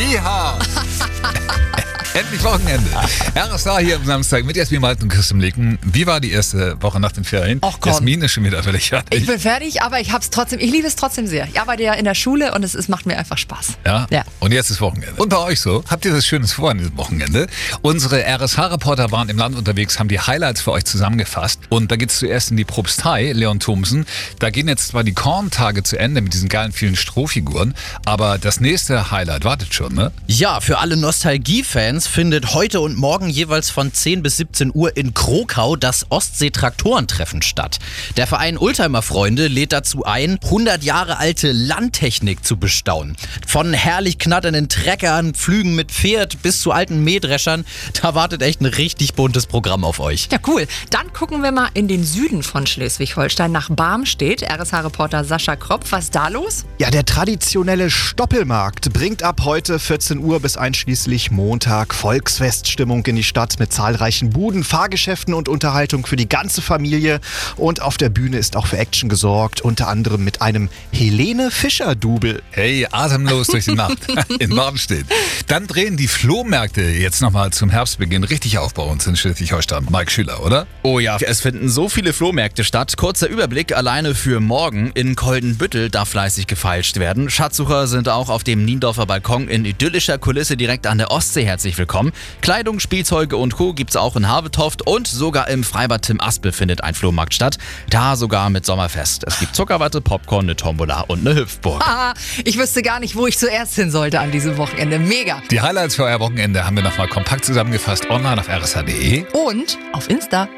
Iha! Endlich Wochenende. RSA hier am Samstag mit Jasmin Malten und Christian Leken. Wie war die erste Woche nach den Ferien? Ach komm. Jasmin ist schon wieder völlig fertig. Ich bin fertig, aber ich liebe es trotzdem sehr. Ich arbeite ja in der Schule und es macht mir einfach Spaß. Ja? Ja. Und jetzt ist Wochenende. Und bei euch so? Habt ihr das Schönes vor an diesem Wochenende? Unsere RSH-Reporter waren im Land unterwegs, haben die Highlights für euch zusammengefasst. Und da geht's zuerst in die Propstei, Leon Thomsen. Da gehen jetzt zwar die Korntage zu Ende mit diesen geilen vielen Strohfiguren, aber das nächste Highlight wartet schon, ne? Ja, für alle Nostalgie-Fans findet heute und morgen jeweils von 10 bis 17 Uhr in Krokau das Ostsee-Traktorentreffen statt. Der Verein Oldtimer-Freunde lädt dazu ein, 100 Jahre alte Landtechnik zu bestaunen. Von herrlich knatternden Treckern, Pflügen mit Pferd bis zu alten Mähdreschern, da wartet echt ein richtig buntes Programm auf euch. Ja, cool. Dann gucken wir mal in den Süden von Schleswig-Holstein nach Barmstedt. RSH-Reporter Sascha Kropf, was ist da los? Ja, der traditionelle Stoppelmarkt bringt ab heute 14 Uhr bis einschließlich Montag Volksfeststimmung in die Stadt mit zahlreichen Buden, Fahrgeschäften und Unterhaltung für die ganze Familie. Und auf der Bühne ist auch für Action gesorgt, unter anderem mit einem Helene Fischer-Double. Hey, atemlos durch die Nacht in Barmstedt. Dann drehen die Flohmärkte jetzt nochmal zum Herbstbeginn richtig auf bei uns in Schleswig-Holstein. Mike Schüler, oder? Oh ja, es finden so viele Flohmärkte statt. Kurzer Überblick alleine für morgen. In Koldenbüttel darf fleißig gefeilscht werden. Schatzsucher sind auch auf dem Niendorfer Balkon in idyllischer Kulisse direkt an der Ostsee herzlich willkommen. Kleidung, Spielzeuge und Co. gibt's auch in Habetoft und sogar im Freibad Tim Aspel findet ein Flohmarkt statt. Da sogar mit Sommerfest. Es gibt Zuckerwatte, Popcorn, eine Tombola und eine Hüpfburg. Haha, ich wüsste gar nicht, wo ich zuerst hin sollte an diesem Wochenende. Mega. Die Highlights für euer Wochenende haben wir nochmal kompakt zusammengefasst online auf rsh.de. Und auf Insta.